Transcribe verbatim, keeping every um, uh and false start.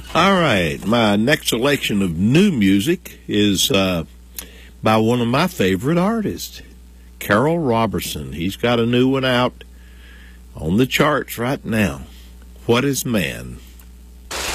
All right, my next selection of new music is uh, by one of my favorite artists, Carol Robertson. He's got a new one out on the charts right now. What is Man?